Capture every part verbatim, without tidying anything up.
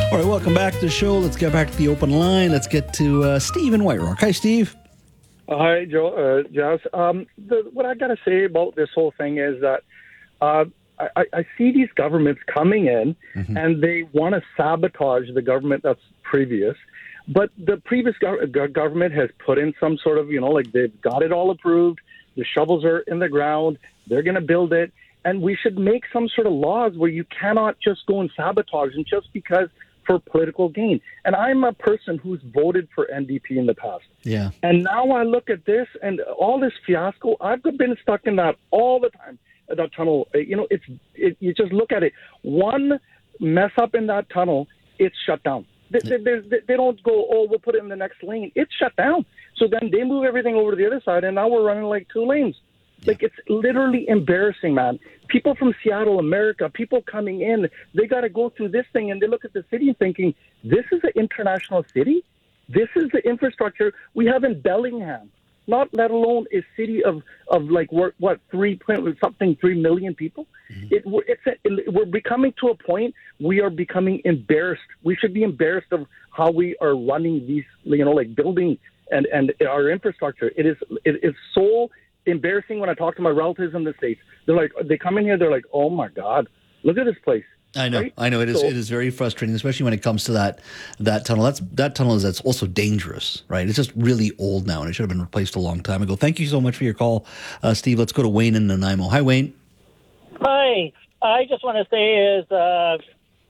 All right, welcome back to the show. Let's get back to the open line. Let's get to uh, Steve in White Rock. Hi, Steve. Uh, hi, Joe. Uh, Jazz. Um, the, what I got to say about this whole thing is that uh, I, I see these governments coming in mm-hmm. and they want to sabotage the government that's previous. But the previous go- government has put in some sort of, you know, like they've got it all approved. The shovels are in the ground. They're going to build it. And we should make some sort of laws where you cannot just go and sabotage and just because for political gain. And I'm a person who's voted for N D P in the past. Yeah. And now I look at this and all this fiasco. I've been stuck in that all the time, that tunnel. You know, it's it, you just look at it. One mess up in that tunnel, it's shut down. They, they, they, they don't go, oh, we'll put it in the next lane. It's shut down. So then they move everything over to the other side, and now we're running like two lanes. Like, it's literally embarrassing, man. People from Seattle, America, people coming in, they got to go through this thing, and they look at the city thinking, this is an international city? This is the infrastructure we have in Bellingham, not let alone a city of, of like, what, three point something, three million people? Mm-hmm. It, it's a, it, we're becoming to a point, we are becoming embarrassed. We should be embarrassed of how we are running these, you know, like building and, and our infrastructure. It is it is so embarrassing when I talk to my relatives in the States. They're like, they come in here, they're like, oh my God, look at this place. I know, right? I know. It is. So, it is very frustrating, especially when it comes to that that tunnel. That's that tunnel is that's also dangerous, right? It's just really old now, and it should have been replaced a long time ago. Thank you so much for your call, uh, Steve. Let's go to Wayne in Nanaimo. Hi, Wayne. Hi. I just want to say is uh,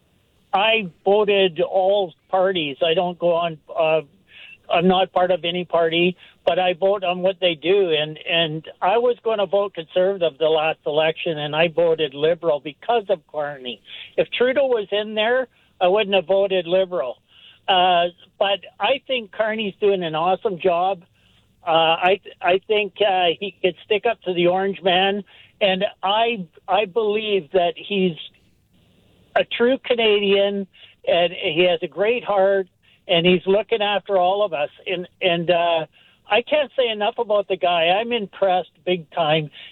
I voted all parties. I don't go on. Uh, I'm not part of any party, but I vote on what they do. And, and I was going to vote Conservative the last election, and I voted Liberal because of Carney. If Trudeau was in there, I wouldn't have voted Liberal. Uh, but I think Carney's doing an awesome job. Uh, I I think uh, he could stick up to the Orange Man, and I I believe that he's a true Canadian, and he has a great heart. And he's looking after all of us. And, and uh, I can't say enough about the guy. I'm impressed big time.